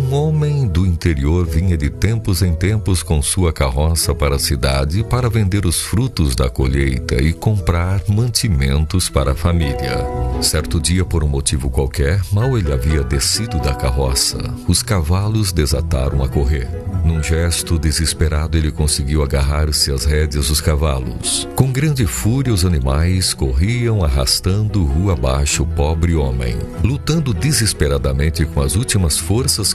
Um homem do interior vinha de tempos em tempos com sua carroça para a cidade para vender os frutos da colheita e comprar mantimentos para a família. Certo dia, por um motivo qualquer, mal ele havia descido da carroça, os cavalos desataram a correr. Num gesto desesperado, ele conseguiu agarrar-se às rédeas dos cavalos. Com grande fúria, os animais corriam arrastando rua abaixo o pobre homem. Lutando desesperadamente com as últimas forças